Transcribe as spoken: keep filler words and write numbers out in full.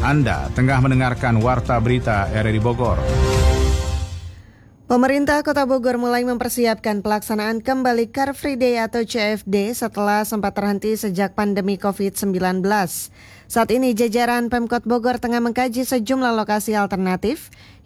Anda tengah mendengarkan Warta Berita R R I Bogor. Pemerintah Kota Bogor mulai mempersiapkan pelaksanaan kembali Car Free Day atau C F D setelah sempat terhenti sejak pandemi covid sembilan belas. Saat ini jajaran Pemkot Bogor tengah mengkaji sejumlah lokasi alternatif